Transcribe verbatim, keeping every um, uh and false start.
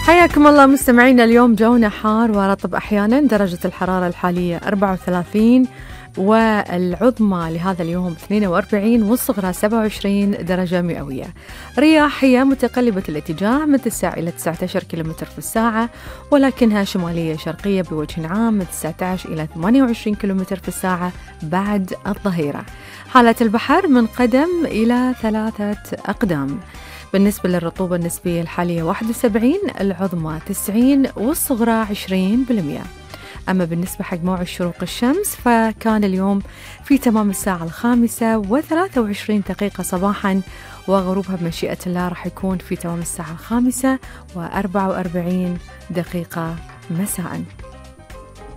حياكم الله مستمعينا. اليوم جونا حار ورطب أحيانا، درجة الحرارة الحالية أربعة وثلاثين والعظمى لهذا اليوم اثنين وأربعين والصغرى سبعة وعشرين درجة مئوية. رياحية متقلبة الاتجاه من تسعة إلى تسعة عشر كيلومتر في الساعة، ولكنها شمالية شرقية بوجه عام من تسعة عشر إلى ثمانية وعشرين كيلومتر في الساعة بعد الظهيرة. حالة البحر من قدم إلى ثلاثة أقدام. بالنسبة للرطوبة النسبية الحالية واحد وسبعين، العظمى تسعين والصغرى عشرين بالمئة. أما بالنسبة حق موعد شروق الشمس فكان اليوم في تمام الساعة الخامسة وثلاثة وعشرين دقيقة صباحا، وغروبها بمشيئة الله راح يكون في تمام الساعة الخامسة وأربعة وأربعين دقيقة مساء.